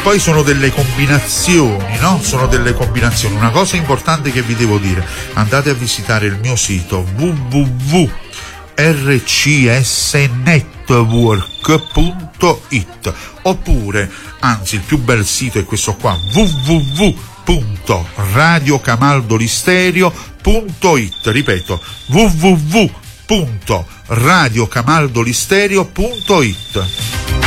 poi sono delle combinazioni, no? Sono delle combinazioni. Una cosa importante che vi devo dire: andate a visitare il mio sito www.rcsnetwork.it, oppure, anzi, il più bel sito è questo qua, www.radiocamaldolisterio.it. ripeto, www.radiocamaldolisterio.it.